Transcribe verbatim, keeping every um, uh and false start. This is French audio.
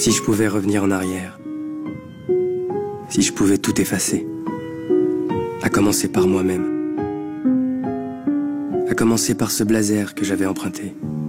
Si je pouvais revenir en arrière, si je pouvais tout effacer, à commencer par moi-même, à commencer par ce blazer que j'avais emprunté.